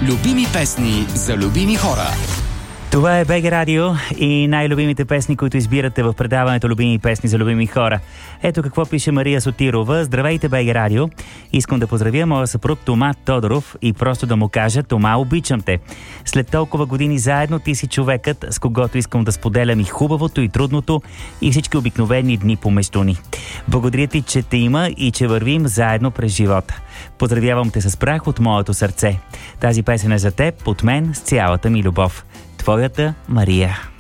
Любими песни за любими хора. Това е БГ Радио и най-любимите песни, които избирате в предаването Любими песни за любими хора. Ето какво пише Мария Сотирова. Здравейте, БГ Радио. Искам да поздравя моя съпруг Тома Тодоров и просто да му кажа: Тома, обичам те. След толкова години заедно ти си човекът, с когото искам да споделям и хубавото, и трудното, и всички обикновени дни помежду ни. Благодаря ти, че те има и че вървим заедно през живота. Поздравявам те с прах от моето сърце. Тази песен е за теб, от мен, с цялата ми любов. Твоята Мария.